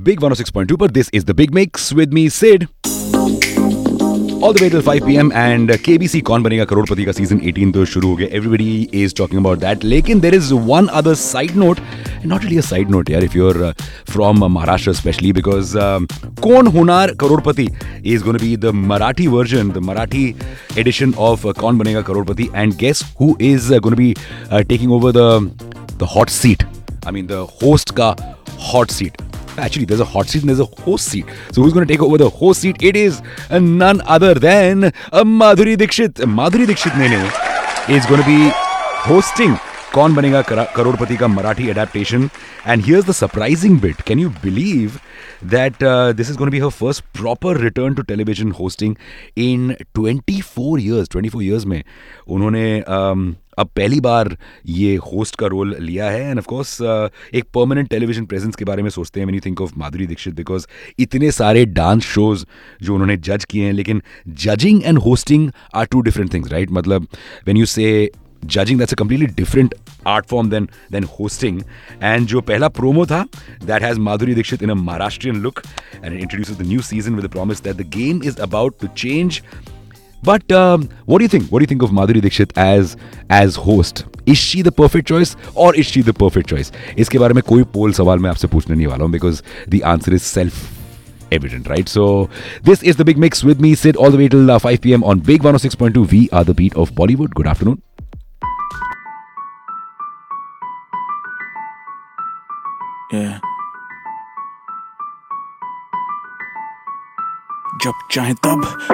Big 106.2 पर this is the Big Mix with me Sid. All the way till 5 p.m. and KBC कौन बनेगा करोड़पति का season 18 तो शुरू हो गया. Everybody is talking about that. लेकिन there is one other side note, not really a side note यार, if you're from Maharashtra especially, because कौन होनार करोड़पति is going to be the Marathi version, the Marathi edition of कौन बनेगा करोड़पति, and guess who is going to be taking over the hot seat. I mean the host का hot seat. Actually, there's a hot seat and there's a host seat. So who's going to take over the host seat? It is none other than Madhuri Dixit. Madhuri Dixit is going to be hosting Kaun Banega Karodpati ka Marathi adaptation. And here's the surprising bit. Can you believe that this is going to be her first proper return to television hosting in 24 years. 24 years में उन्होंने अब पहली बार ये host का role लिया है. End of course एक permanent television presence के बारे में सोचते हैं when you think of Madhuri Dixit, because इतने सारे डांस शोज जो उन्होंने जज किए हैं. लेकिन judging and hosting are to different things, right? मतलब व्हेन यू से judging, that's a completely different art form than hosting. And jo pehla promo tha, that has Madhuri Dixit in a Maharashtrian look, and it introduces the new season with the promise that the game is about to change. But what do you think? What do you think of Madhuri Dixit as host? Is she the perfect choice or is she the perfect choice? इसके बारे में कोई पोल सवाल मैं आपसे पूछने नहीं वाला हूँ, because the answer is self-evident, right? So this is the Big Mix with me, Sid, all the way till 5 p.m. on Big 106.2. We are the beat of Bollywood. Good afternoon. Yeah. जब चाहे तब